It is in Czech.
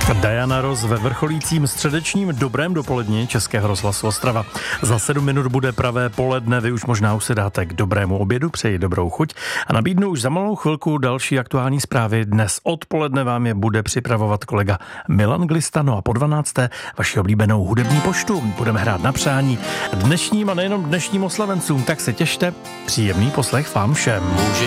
Diana Ross ve vrcholícím středečním dobrém dopoledni Českého rozhlasu Ostrava. Za 7 minut bude pravé poledne, vy už možná usedáte k dobrému obědu, přeji dobrou chuť a nabídnu už za malou chvilku další aktuální zprávy. Dnes odpoledne vám je bude připravovat kolega Milan Glista, no a po 12. vaši oblíbenou hudební poštu. Budeme hrát na přání dnešním a nejenom dnešním oslavencům, tak se těšte, příjemný poslech vám všem.